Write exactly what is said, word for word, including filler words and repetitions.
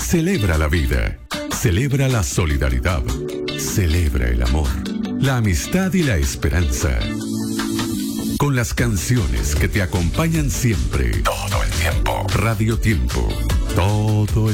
Celebra la vida, celebra la solidaridad, celebra el amor, la amistad y la esperanza. Con las canciones que te acompañan siempre, todo el tiempo. Radio Tiempo, todo el